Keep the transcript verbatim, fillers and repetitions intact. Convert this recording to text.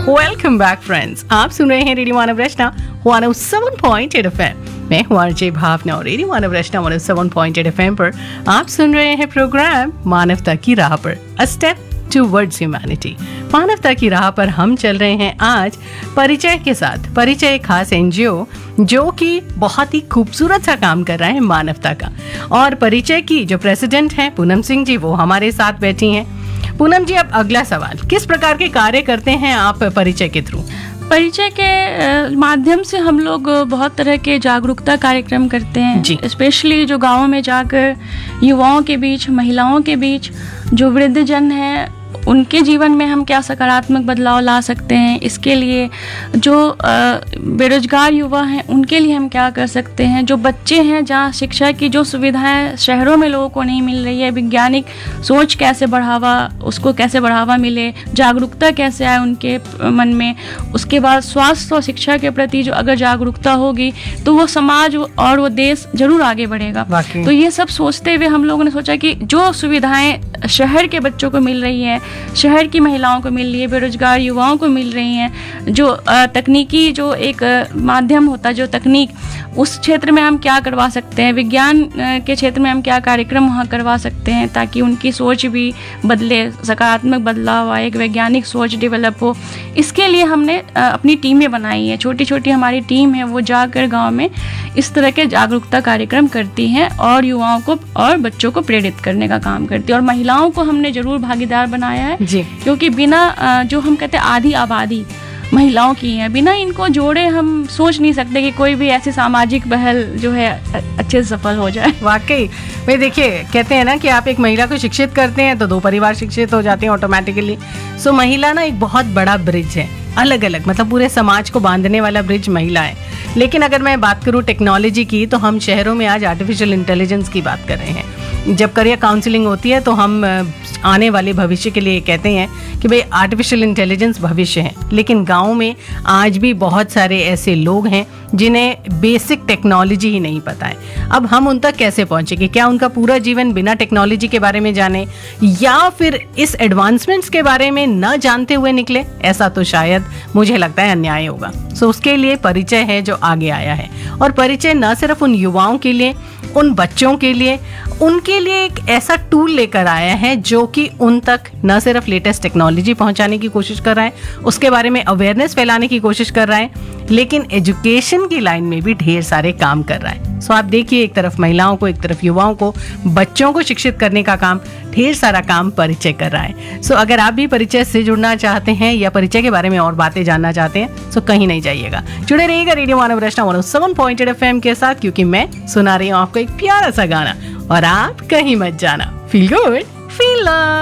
Welcome back friends, आप सुन रहे हैं रेडियो मानव रचना one O seven point eight F M. मैं हूं आरजे भावना और रेडियो मानव रचना one O seven point eight F M पर आप सुन रहे हैं प्रोग्राम मानवता की राह पर, अ स्टेप टुवर्ड्स ह्यूमैनिटी। मानवता की राह पर हम चल रहे हैं आज परिचय के साथ। परिचय एक खास एनजीओ जो कि बहुत ही खूबसूरत सा काम कर रहा है मानवता का। और परिचय की जो प्रेसिडेंट हैं पूनम सिंह जी, वो हमारे साथ बैठी हैं। पूनम जी, अब अगला सवाल, किस प्रकार के कार्य करते हैं आप परिचय के थ्रू? परिचय के माध्यम से हम लोग बहुत तरह के जागरूकता कार्यक्रम करते हैं, स्पेशली जो गाँवों में जाकर युवाओं के बीच, महिलाओं के बीच, जो वृद्धजन हैं उनके जीवन में हम क्या सकारात्मक बदलाव ला सकते हैं, इसके लिए जो बेरोजगार युवा हैं उनके लिए हम क्या कर सकते हैं, जो बच्चे हैं जहाँ शिक्षा की जो सुविधाएं शहरों में लोगों को नहीं मिल रही है, वैज्ञानिक सोच कैसे बढ़ावा उसको कैसे बढ़ावा मिले, जागरूकता कैसे आए उनके मन में। उसके बाद स्वास्थ्य और शिक्षा के प्रति जो अगर जागरूकता होगी तो वो समाज और वो देश जरूर आगे बढ़ेगा। तो ये सब सोचते हुए हम लोगों ने सोचा कि जो सुविधाएं शहर के बच्चों को मिल रही है, शहर की महिलाओं को मिल रही है, बेरोजगार युवाओं को मिल रही हैं, जो तकनीकी जो एक माध्यम होता है, जो तकनीक, उस क्षेत्र में हम क्या करवा सकते हैं, विज्ञान के क्षेत्र में हम क्या कार्यक्रम वहाँ करवा सकते हैं ताकि उनकी सोच भी बदले, सकारात्मक बदलाव आए, एक वैज्ञानिक सोच डेवलप हो। इसके लिए हमने अपनी टीमें बनाई हैं, छोटी छोटी हमारी टीम है, वो जाकर गाँव में इस तरह के जागरूकता कार्यक्रम करती हैं और युवाओं को और बच्चों को प्रेरित करने का काम करती है। और महिलाओं को हमने जरूर भागीदार बनाया है जी, क्योंकि बिना जो हम कहते हैं आधी आबादी महिलाओं की है, बिना इनको जोड़े हम सोच नहीं सकते कि कोई भी ऐसी सामाजिक पहल जो है अच्छे से सफल हो जाए। वाकई भाई, देखिए कहते हैं ना कि आप एक महिला को शिक्षित करते हैं तो दो परिवार शिक्षित हो जाते हैं ऑटोमेटिकली। सो महिला ना एक बहुत बड़ा ब्रिज है, अलग अलग मतलब पूरे समाज को बांधने वाला ब्रिज महिला है। लेकिन अगर मैं बात करूं टेक्नोलॉजी की, तो हम शहरों में आज आर्टिफिशियल इंटेलिजेंस की बात कर रहे हैं। जब करियर काउंसलिंग होती है तो हम आने वाले भविष्य के लिए कहते हैं कि भाई आर्टिफिशियल इंटेलिजेंस भविष्य है, लेकिन गाँव में आज भी बहुत सारे ऐसे लोग हैं जिन्हें बेसिक टेक्नोलॉजी ही नहीं पता है। अब हम उन तक कैसे पहुंचेंगे? क्या उनका पूरा जीवन बिना टेक्नोलॉजी के बारे में जाने, या फिर इस एडवांसमेंट्स के बारे में न जानते हुए निकले? ऐसा तो शायद मुझे लगता है अन्याय होगा। सो उसके लिए परिचय है जो आगे आया है, और परिचय न सिर्फ उन युवाओं के लिए, उन बच्चों के लिए, उनके लिए एक ऐसा टूल लेकर आया है जो कि उन तक न सिर्फ लेटेस्ट टेक्नोलॉजी पहुंचाने की कोशिश कर रहा है, उसके बारे में अवेयरनेस फैलाने की कोशिश कर रहा है, लेकिन एजुकेशन की लाइन में भी ढेर सारे काम कर रहा है। सो आप देखिए, एक तरफ महिलाओं को, एक तरफ युवाओं को, बच्चों को शिक्षित करने का काम, ढेर सारा काम परिचय कर रहा है। सो अगर आप भी परिचय से जुड़ना चाहते हैं या परिचय के बारे में और बातें जानना चाहते हैं, सो कहीं नहीं जाइएगा, जुड़े रहिएगा रेडियो मानव रचना one O seven point eight F M के साथ, क्योंकि मैं सुना रही हूँ आपको एक प्यारा सा गाना, और आप कहीं मत जाना। Feel good, feel love.